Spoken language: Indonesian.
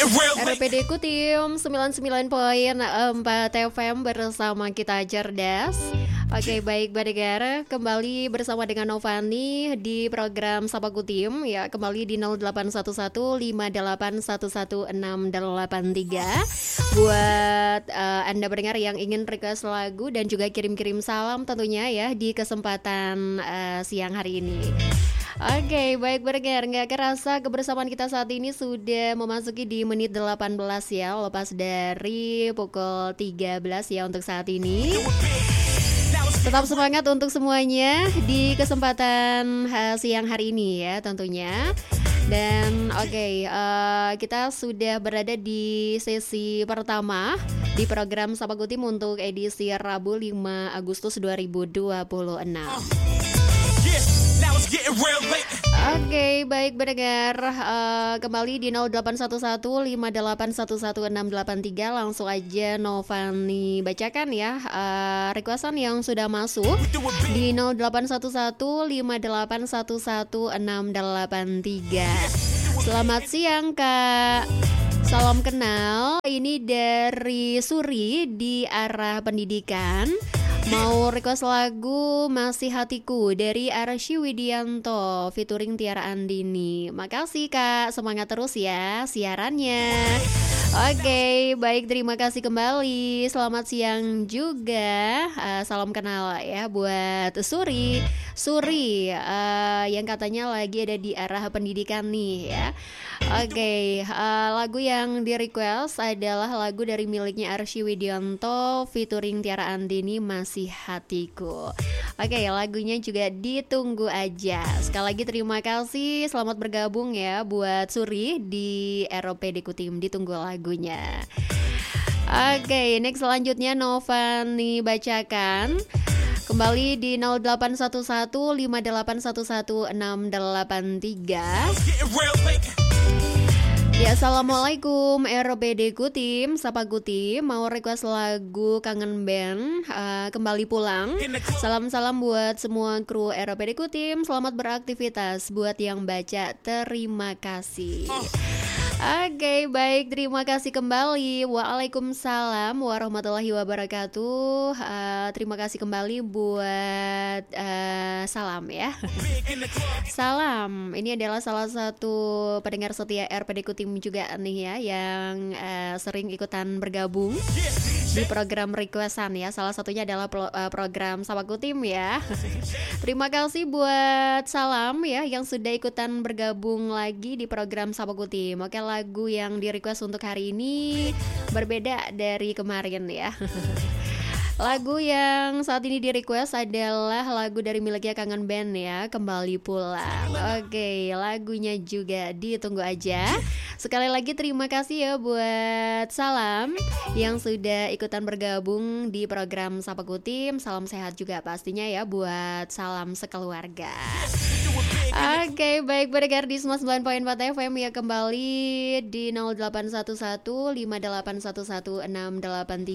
RPD Kutim 99.4 FM bersama kita cerdas. Oke, baik Badegara, kembali bersama dengan Novani di program Sapa Kutim ya, kembali di 081158111683 buat Anda pendengar yang ingin request lagu dan juga kirim-kirim salam tentunya ya di kesempatan siang hari ini. Oke, baik berdengar, nggak kerasa kebersamaan kita saat ini sudah memasuki di menit 18 ya, lepas dari pukul 13 ya untuk saat ini. Tetap semangat untuk semuanya di kesempatan siang hari ini ya tentunya. Dan kita sudah berada di sesi pertama di program Sapa Kutim untuk edisi Rabu 5 Agustus 2026. Oke, baik pendengar, kembali di 081158111683. Langsung aja Novani bacakan ya requestan yang sudah masuk di 081158111683. Selamat siang Kak, salam kenal. Ini dari Suri di arah pendidikan. Mau request lagu Masih Hatiku dari Arsy Widianto featuring Tiara Andini. Makasih Kak, semangat terus ya siarannya. Oke, baik, terima kasih kembali. Selamat siang juga. Salam kenal ya buat Suri yang katanya lagi ada di arah pendidikan nih ya. Oke, lagu yang di request adalah lagu dari miliknya Arsy Widianto featuring Tiara Andini, Masih Hatiku. Oke, lagunya juga ditunggu aja. Sekali lagi terima kasih, selamat bergabung ya buat Suri di ROPD Kutim, ditunggu lagunya. Oke, next selanjutnya Novani bacakan. Kembali di 081158111683. Ya, assalamualaikum RPD Kutim, Sapa Kutim. Mau request lagu Kangen Band, Kembali Pulang. Salam-salam buat semua kru RPD Kutim. Selamat beraktivitas. Buat yang baca, terima kasih. Oke, baik, terima kasih kembali. Waalaikumsalam warahmatullahi wabarakatuh. Terima kasih kembali buat salam ya. Salam, ini adalah salah satu pendengar setia RPD Kutim juga nih ya, yang sering ikutan bergabung di program requestan ya. Salah satunya adalah program Sapa Kutim ya. Terima kasih buat salam ya yang sudah ikutan bergabung lagi di program Sapa Kutim. Oke, lagu yang di request untuk hari ini berbeda dari kemarin ya. Lagu yang saat ini di request adalah lagu dari miliknya Kangen Band ya, Kembali Pulang. Oke, lagunya juga ditunggu aja. Sekali lagi terima kasih ya buat salam yang sudah ikutan bergabung di program Sapa Kutim. Salam sehat juga pastinya ya buat salam sekeluarga. Oke, baik pendengar di 99.4 FM ya, kembali di 081158111683